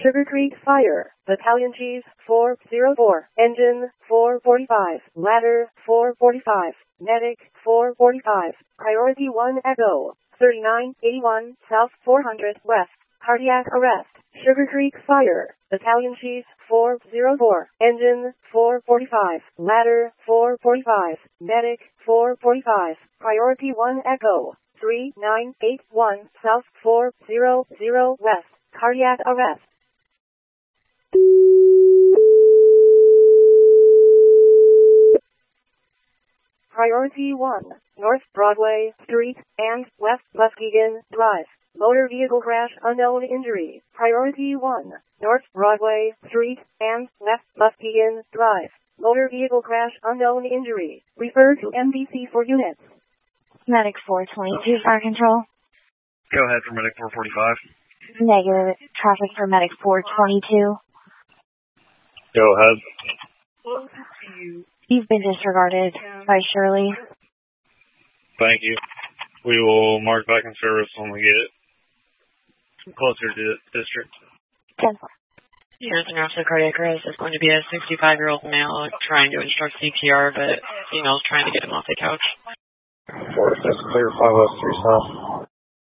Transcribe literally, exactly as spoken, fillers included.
Sugar Creek Fire, Battalion Chief four zero four, Engine four forty-five, Ladder four forty-five, Medic four forty-five, Priority one Echo, thirty-nine eighty-one South four hundred West, Cardiac Arrest. Sugar Creek Fire, Battalion Chief four zero four, Engine four forty-five, Ladder four forty-five, Medic four forty-five, Priority one Echo, three nine eight one South four hundred West, Cardiac Arrest. Priority one, North Broadway Street and West Muskegon Drive. Motor vehicle crash, unknown injury. Priority one, North Broadway Street and West Muskegon Drive. Motor vehicle crash, unknown injury. Refer to M D C for units. Medic four twenty-two, Fire Control. Go ahead for Medic four forty-five. Negative. Traffic for Medic four twenty-two. Go ahead. You've been disregarded by Shirley. Thank you. We will mark back in service when we get it closer to the district. ten four. Anything after cardiac arrest is going to be a sixty-five-year-old male trying to instruct C P R, but female's trying to get him off the couch. Four, that's clear, five oh three south.